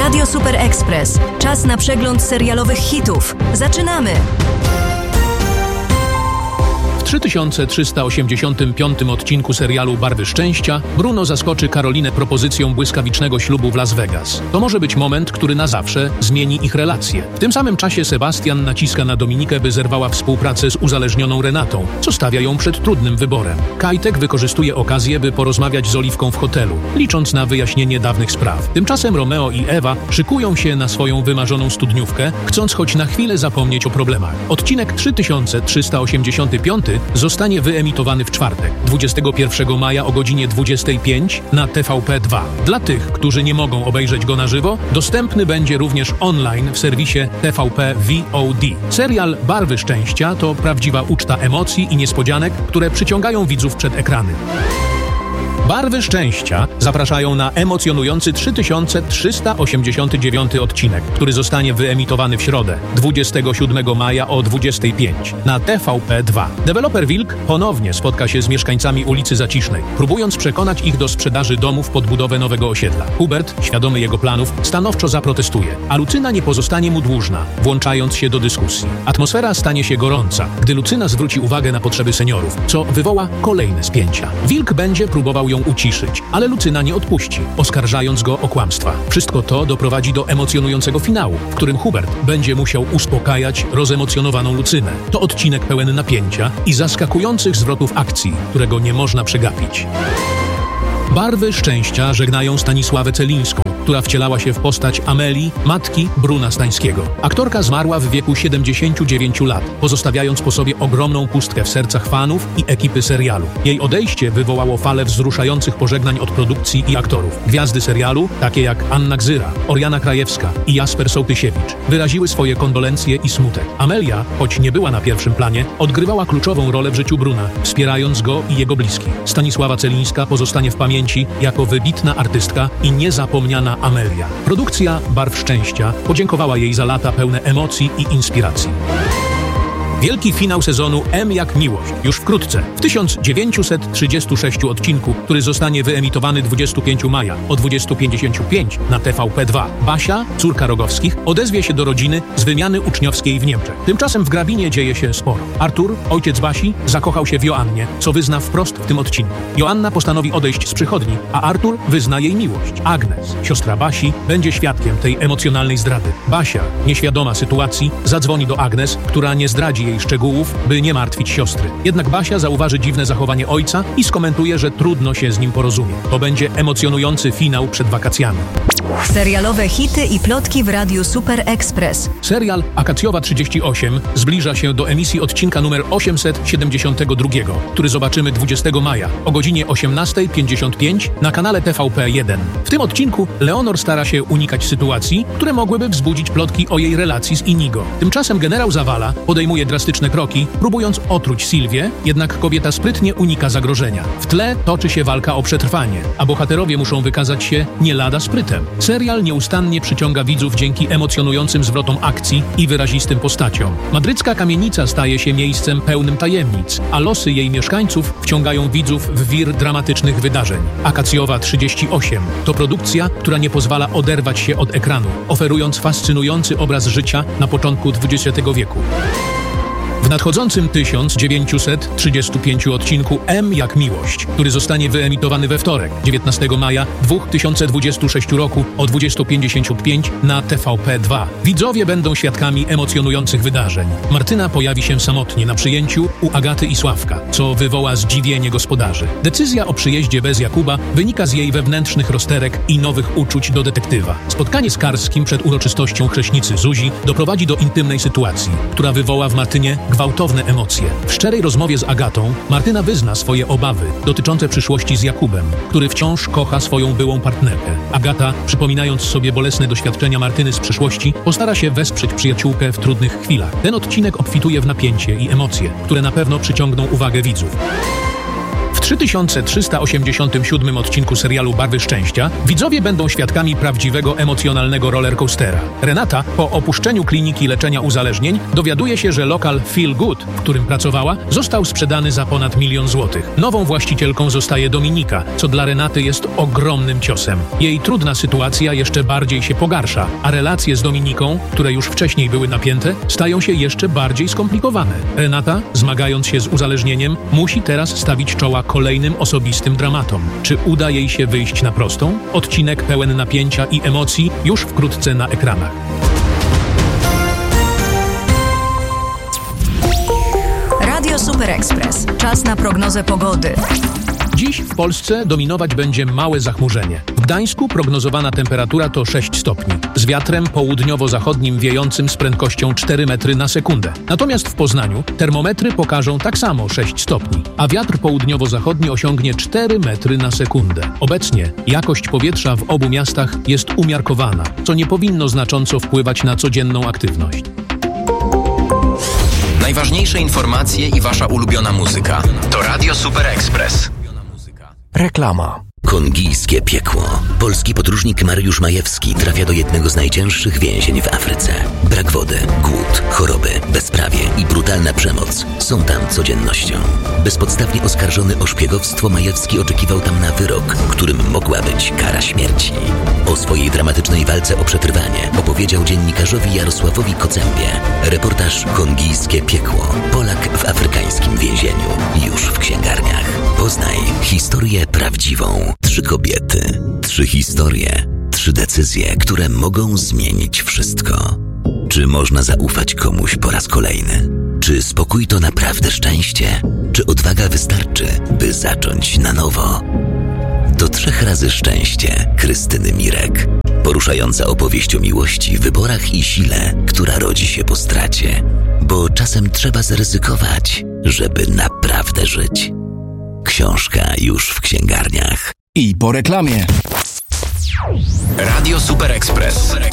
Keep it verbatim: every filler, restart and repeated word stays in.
Radio Super Express. Czas na przegląd serialowych hitów. Zaczynamy! W trzy tysiące trzysta osiemdziesiątym piątym odcinku serialu Barwy Szczęścia Bruno zaskoczy Karolinę propozycją błyskawicznego ślubu w Las Vegas. To może być moment, który na zawsze zmieni ich relacje. W tym samym czasie Sebastian naciska na Dominikę, by zerwała współpracę z uzależnioną Renatą, co stawia ją przed trudnym wyborem. Kajtek wykorzystuje okazję, by porozmawiać z Oliwką w hotelu, licząc na wyjaśnienie dawnych spraw. Tymczasem Romeo i Ewa szykują się na swoją wymarzoną studniówkę, chcąc choć na chwilę zapomnieć o problemach. Odcinek trzy tysiące trzysta osiemdziesiąty piąty zostanie wyemitowany w czwartek, dwudziestego pierwszego maja o godzinie dwudziestej piątej na T V P dwa. Dla tych, którzy nie mogą obejrzeć go na żywo, dostępny będzie również online w serwisie T V P V O D. Serial Barwy Szczęścia to prawdziwa uczta emocji i niespodzianek, które przyciągają widzów przed ekrany. Barwy Szczęścia zapraszają na emocjonujący trzy tysiące trzysta osiemdziesiąty dziewiąty odcinek, który zostanie wyemitowany w środę, dwudziestego siódmego maja o dwudziestej piątej na T V P dwa. Deweloper Wilk ponownie spotka się z mieszkańcami ulicy Zacisznej, próbując przekonać ich do sprzedaży domów pod budowę nowego osiedla. Hubert, świadomy jego planów, stanowczo zaprotestuje, a Lucyna nie pozostanie mu dłużna, włączając się do dyskusji. Atmosfera stanie się gorąca, gdy Lucyna zwróci uwagę na potrzeby seniorów, co wywoła kolejne spięcia. Wilk będzie próbował ją uciszyć, ale Lucyna nie odpuści, oskarżając go o kłamstwa. Wszystko to doprowadzi do emocjonującego finału, w którym Hubert będzie musiał uspokajać rozemocjonowaną Lucynę. To odcinek pełen napięcia i zaskakujących zwrotów akcji, którego nie można przegapić. Barwy Szczęścia żegnają Stanisławę Celińską, która wcielała się w postać Amelii, matki Bruna Stańskiego. Aktorka zmarła w wieku siedemdziesięciu dziewięciu lat, pozostawiając po sobie ogromną pustkę w sercach fanów i ekipy serialu. Jej odejście wywołało falę wzruszających pożegnań od produkcji i aktorów. Gwiazdy serialu, takie jak Anna Gzyra, Oriana Krajewska i Jasper Sołtysiewicz, wyraziły swoje kondolencje i smutek. Amelia, choć nie była na pierwszym planie, odgrywała kluczową rolę w życiu Bruna, wspierając go i jego bliskich. Stanisława Celińska pozostanie w pamięci jako wybitna artystka i niezapomniana Amelia. Produkcja Barw Szczęścia podziękowała jej za lata pełne emocji i inspiracji. Wielki finał sezonu M jak miłość już wkrótce, w tysiąc dziewięćset trzydziestym szóstym odcinku, który zostanie wyemitowany dwudziestego piątego maja o dwudziestej pięćdziesiąt pięć na T V P dwa. Basia, córka Rogowskich, odezwie się do rodziny z wymiany uczniowskiej w Niemczech. Tymczasem w Grabinie dzieje się sporo. Artur, ojciec Basi, zakochał się w Joannie, co wyzna wprost w tym odcinku. Joanna postanowi odejść z przychodni, a Artur wyzna jej miłość. Agnes, siostra Basi, będzie świadkiem tej emocjonalnej zdrady. Basia, nieświadoma sytuacji, zadzwoni do Agnes, która nie zdradzi jej szczegółów, by nie martwić siostry. Jednak Basia zauważy dziwne zachowanie ojca i skomentuje, że trudno się z nim porozumie. To będzie emocjonujący finał przed wakacjami. Serialowe hity i plotki w Radiu Super Express. Serial Akacjowa trzydzieści osiem zbliża się do emisji odcinka numer osiemset siedemdziesiątego drugiego, który zobaczymy dwudziestego maja o godzinie osiemnastej pięćdziesiąt pięć na kanale T V P jeden. W tym odcinku Leonor stara się unikać sytuacji, które mogłyby wzbudzić plotki o jej relacji z Inigo. Tymczasem generał Zawala podejmuje drastyczne kroki, próbując otruć Sylwię, jednak kobieta sprytnie unika zagrożenia. W tle toczy się walka o przetrwanie, a bohaterowie muszą wykazać się nie lada sprytem. Serial nieustannie przyciąga widzów dzięki emocjonującym zwrotom akcji i wyrazistym postaciom. Madrycka kamienica staje się miejscem pełnym tajemnic, a losy jej mieszkańców wciągają widzów w wir dramatycznych wydarzeń. Akacjowa trzydzieści osiem to produkcja, która nie pozwala oderwać się od ekranu, oferując fascynujący obraz życia na początku dwudziestego wieku. W nadchodzącym tysiąc dziewięćset trzydziestym piątym odcinku M jak miłość, który zostanie wyemitowany we wtorek, dziewiętnastego maja dwa tysiące dwudziestego szóstego roku o dwudziestej pięćdziesiąt pięć na T V P dwa. Widzowie będą świadkami emocjonujących wydarzeń. Martyna pojawi się samotnie na przyjęciu u Agaty i Sławka, co wywoła zdziwienie gospodarzy. Decyzja o przyjeździe bez Jakuba wynika z jej wewnętrznych rozterek i nowych uczuć do detektywa. Spotkanie z Karskim przed uroczystością chrzestnicy Zuzi doprowadzi do intymnej sytuacji, która wywoła w Martynie gwałtowne emocje. W szczerej rozmowie z Agatą Martyna wyzna swoje obawy dotyczące przyszłości z Jakubem, który wciąż kocha swoją byłą partnerkę. Agata, przypominając sobie bolesne doświadczenia Martyny z przeszłości, postara się wesprzeć przyjaciółkę w trudnych chwilach. Ten odcinek obfituje w napięcie i emocje, które na pewno przyciągną uwagę widzów. W trzy tysiące trzysta osiemdziesiątym siódmym odcinku serialu Barwy Szczęścia widzowie będą świadkami prawdziwego emocjonalnego rollercoastera. Renata, po opuszczeniu kliniki leczenia uzależnień, dowiaduje się, że lokal Feel Good, w którym pracowała, został sprzedany za ponad milion złotych. Nową właścicielką zostaje Dominika, co dla Renaty jest ogromnym ciosem. Jej trudna sytuacja jeszcze bardziej się pogarsza, a relacje z Dominiką, które już wcześniej były napięte, stają się jeszcze bardziej skomplikowane. Renata, zmagając się z uzależnieniem, musi teraz stawić czoła kolejnym osobistym dramatom. Czy uda jej się wyjść na prostą? Odcinek pełen napięcia i emocji już wkrótce na ekranach. Radio Super Express. Czas na prognozę pogody. Dziś w Polsce dominować będzie małe zachmurzenie. W Gdańsku prognozowana temperatura to sześć stopni, z wiatrem południowo-zachodnim wiejącym z prędkością cztery metry na sekundę. Natomiast w Poznaniu termometry pokażą tak samo sześć stopni, a wiatr południowo-zachodni osiągnie cztery metry na sekundę. Obecnie jakość powietrza w obu miastach jest umiarkowana, co nie powinno znacząco wpływać na codzienną aktywność. Najważniejsze informacje i wasza ulubiona muzyka to Radio Super Express. Reklama. Kongijskie piekło. Polski podróżnik Mariusz Majewski trafia do jednego z najcięższych więzień w Afryce. Brak wody, głód, choroby, bezprawie i brutalna przemoc są tam codziennością. Bezpodstawnie oskarżony o szpiegowstwo, Majewski oczekiwał tam na wyrok, którym mogła być kara śmierci. O swojej dramatycznej walce o przetrwanie opowiedział dziennikarzowi Jarosławowi Kocębie. Reportaż Kongijskie piekło. Polak w afrykańskim więzieniu. Już w księgarniach. Poznaj historię prawdziwą. Trzy kobiety, trzy historie, trzy decyzje, które mogą zmienić wszystko. Czy można zaufać komuś po raz kolejny? Czy spokój to naprawdę szczęście? Czy odwaga wystarczy, by zacząć na nowo? To trzech razy szczęście Krystyny Mirek. Poruszająca opowieść o miłości, wyborach i sile, która rodzi się po stracie. Bo czasem trzeba zaryzykować, żeby naprawdę żyć. Książka już w księgarniach. I po reklamie. Radio Super Express.